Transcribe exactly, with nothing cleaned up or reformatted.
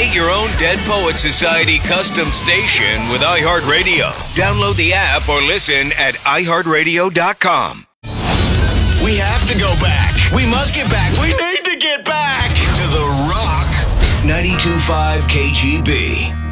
Create your own Dead Poet Society custom station with iHeartRadio. Download the app or listen at i heart radio dot com. We have to go back. We must get back. We need to get back to The Rock. ninety-two point five K G B.